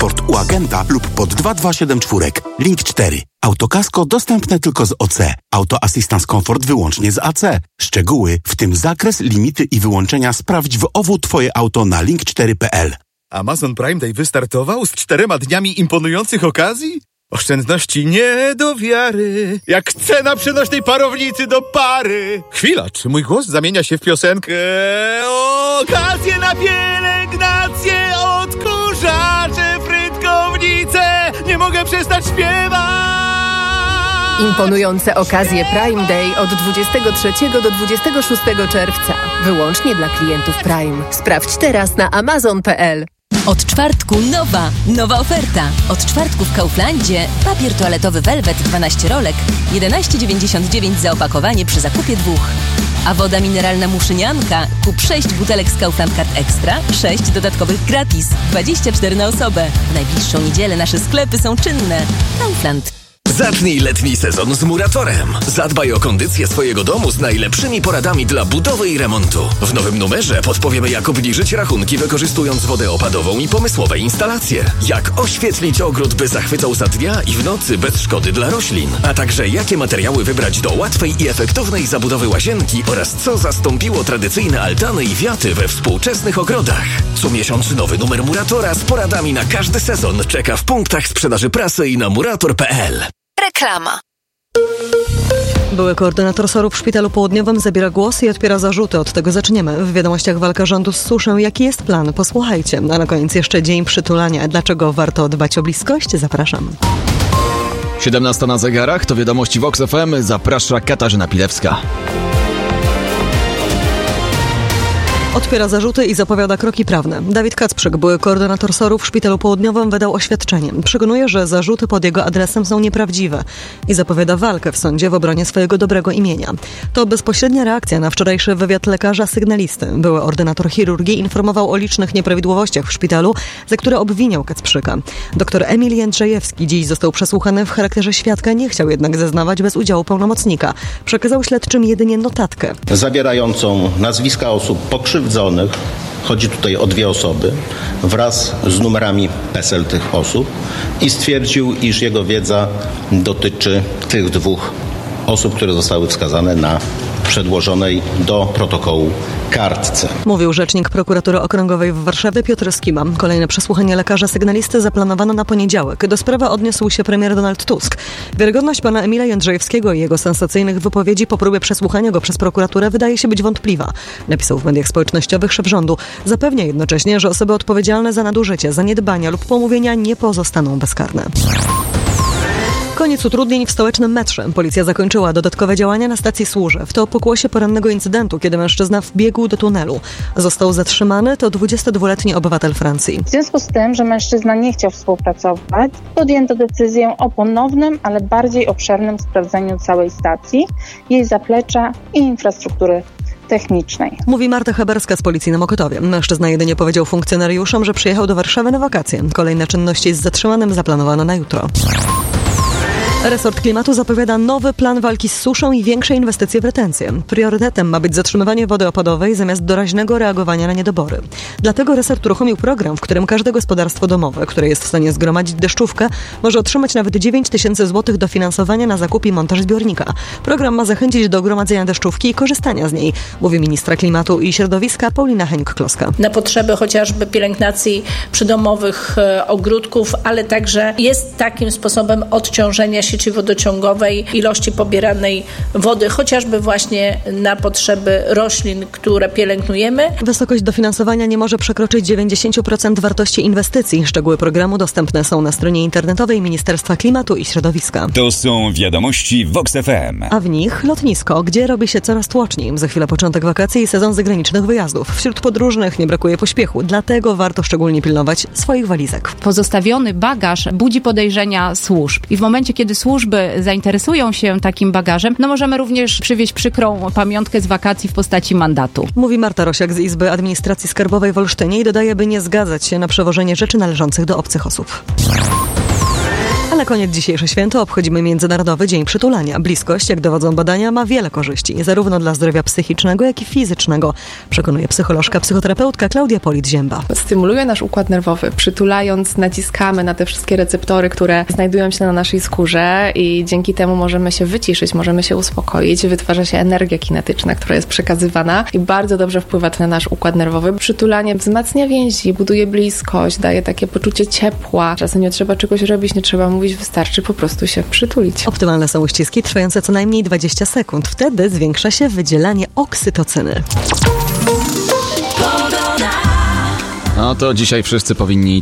Transport u agenta lub pod 2274. Link 4. Autokasko dostępne tylko z OC. Auto Assistance Comfort wyłącznie z AC. Szczegóły, w tym zakres, limity i wyłączenia sprawdź w OWU Twoje auto na link4.pl. Amazon Prime Day wystartował z 4 dniami imponujących okazji? Oszczędności nie do wiary, jak cena przenośnej parownicy do pary. Chwila, czy mój głos zamienia się w piosenkę? Okazje na pielęgnację, odkurzacze, frytkownice, nie mogę przestać śpiewać. Imponujące okazje Prime Day od 23 do 26 czerwca. Wyłącznie dla klientów Prime. Sprawdź teraz na amazon.pl. Od czwartku nowa oferta. Od czwartku w Kauflandzie papier toaletowy Velvet 12 rolek 11,99 za opakowanie przy zakupie 2. A woda mineralna Muszynianka, kup 6 butelek z Kaufland Card Extra, 6 dodatkowych gratis, 24 na osobę. W najbliższą niedzielę nasze sklepy są czynne. Kaufland. Zacznij letni sezon z Muratorem. Zadbaj o kondycję swojego domu z najlepszymi poradami dla budowy i remontu. W nowym numerze podpowiemy, jak obniżyć rachunki wykorzystując wodę opadową i pomysłowe instalacje. Jak oświetlić ogród, by zachwycał za dnia i w nocy bez szkody dla roślin. A także jakie materiały wybrać do łatwej i efektownej zabudowy łazienki oraz co zastąpiło tradycyjne altany i wiaty we współczesnych ogrodach. Comiesięczny nowy numer Muratora z poradami na każdy sezon czeka w punktach sprzedaży prasy i na murator.pl. Reklama. Były koordynator SOR-u w Szpitalu Południowym zabiera głos i odpiera zarzuty. Od tego zaczniemy. W wiadomościach walka rządu z suszą. Jaki jest plan? Posłuchajcie. A na koniec jeszcze dzień przytulania. Dlaczego warto dbać o bliskość? Zapraszam. 17 na zegarach, to wiadomości Vox FM. Zaprasza Katarzyna Pilewska. Odpiera zarzuty i zapowiada kroki prawne. Dawid Kacprzyk, były koordynator SOR-u w Szpitalu Południowym, wydał oświadczenie. Przekonuje, że zarzuty pod jego adresem są nieprawdziwe i zapowiada walkę w sądzie w obronie swojego dobrego imienia. To bezpośrednia reakcja na wczorajszy wywiad lekarza sygnalisty. Były ordynator chirurgii informował o licznych nieprawidłowościach w szpitalu, za które obwiniał Kacprzyka. Dr Emil Jędrzejewski dziś został przesłuchany w charakterze świadka, nie chciał jednak zeznawać bez udziału pełnomocnika. Przekazał śledczym jedynie notatkę zawierającą nazwiska osób pokrzywdzonych. Chodzi tutaj o 2 osoby wraz z numerami PESEL tych osób i stwierdził, iż jego wiedza dotyczy tych 2 osób, które zostały wskazane na przedłożonej do protokołu kartce. Mówił rzecznik prokuratury okręgowej w Warszawie Piotr Skima. Kolejne przesłuchanie lekarza sygnalisty zaplanowano na poniedziałek. Do sprawy odniósł się premier Donald Tusk. Wiarygodność pana Emila Jędrzejewskiego i jego sensacyjnych wypowiedzi po próbie przesłuchania go przez prokuraturę wydaje się być wątpliwa. Napisał w mediach społecznościowych szef rządu. Zapewnia jednocześnie, że osoby odpowiedzialne za nadużycie, zaniedbania lub pomówienia nie pozostaną bezkarne. Koniec utrudnień w stołecznym metrze. Policja zakończyła dodatkowe działania na stacji Służew. To pokłosie porannego incydentu, kiedy mężczyzna wbiegł do tunelu. Został zatrzymany, to 22-letni obywatel Francji. W związku z tym, że mężczyzna nie chciał współpracować, podjęto decyzję o ponownym, ale bardziej obszernym sprawdzeniu całej stacji, jej zaplecza i infrastruktury technicznej. Mówi Marta Heberska z Policji na Mokotowie. Mężczyzna jedynie powiedział funkcjonariuszom, że przyjechał do Warszawy na wakacje. Kolejne czynności z zatrzymanym zaplanowano na jutro. Resort Klimatu zapowiada nowy plan walki z suszą i większe inwestycje w retencję. Priorytetem ma być zatrzymywanie wody opadowej zamiast doraźnego reagowania na niedobory. Dlatego resort uruchomił program, w którym każde gospodarstwo domowe, które jest w stanie zgromadzić deszczówkę, może otrzymać nawet 9 000 złotych dofinansowania na zakup i montaż zbiornika. Program ma zachęcić do gromadzenia deszczówki i korzystania z niej, mówi ministra klimatu i środowiska Paulina Hennig-Kloska. Na potrzeby chociażby pielęgnacji przydomowych ogródków, ale także jest takim sposobem odciążenia sieci wodociągowej, ilości pobieranej wody, chociażby właśnie na potrzeby roślin, które pielęgnujemy. Wysokość dofinansowania nie może przekroczyć 90% wartości inwestycji. Szczegóły programu dostępne są na stronie internetowej Ministerstwa Klimatu i Środowiska. To są wiadomości Vox FM. A w nich lotnisko, gdzie robi się coraz tłoczniej. Za chwilę początek wakacji i sezon zagranicznych wyjazdów. Wśród podróżnych nie brakuje pośpiechu, dlatego warto szczególnie pilnować swoich walizek. Pozostawiony bagaż budzi podejrzenia służb i w momencie, kiedy służby zainteresują się takim bagażem, możemy również przywieźć przykrą pamiątkę z wakacji w postaci mandatu. Mówi Marta Rosiak z Izby Administracji Skarbowej w Olsztynie i dodaje, by nie zgadzać się na przewożenie rzeczy należących do obcych osób. A na koniec dzisiejsze święto obchodzimy Międzynarodowy Dzień Przytulania. Bliskość, jak dowodzą badania, ma wiele korzyści, zarówno dla zdrowia psychicznego, jak i fizycznego, przekonuje psycholożka, psychoterapeutka Klaudia Polit-Zięba. Stymuluje nasz układ nerwowy. Przytulając naciskamy na te wszystkie receptory, które znajdują się na naszej skórze i dzięki temu możemy się wyciszyć, możemy się uspokoić, wytwarza się energia kinetyczna, która jest przekazywana i bardzo dobrze wpływa na nasz układ nerwowy. Przytulanie wzmacnia więzi, buduje bliskość, daje takie poczucie ciepła. Czasem nie trzeba czegoś robić, nie trzeba mówić, wystarczy po prostu się przytulić. Optymalne są uściski trwające co najmniej 20 sekund. Wtedy zwiększa się wydzielanie oksytocyny. No to dzisiaj wszyscy powinni